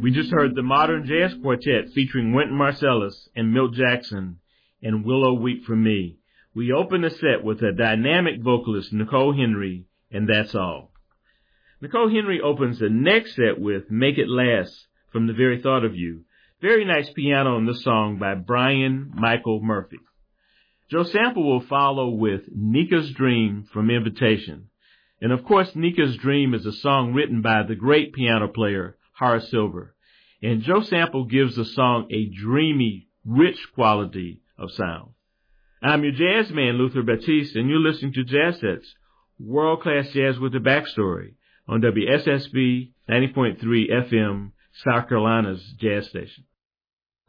We just heard the Modern Jazz Quartet featuring Wynton Marsalis and Milt Jackson and Willow Weep for Me. We open the set with a dynamic vocalist, Nicole Henry, and That's All. Nicole Henry opens the next set with Make It Last from The Very Thought of You. Very nice piano on this song by Brian Michael Murphy. Joe Sample will follow with Nika's Dream from Invitation. And of course, Nika's Dream is a song written by the great piano player Horace Silver. And Joe Sample gives the song a dreamy, rich quality of sound. I'm your jazz man, Luther Batiste, and you're listening to Jazz Sets, world-class jazz with a backstory on WSSB 90.3 FM, South Carolina's jazz station.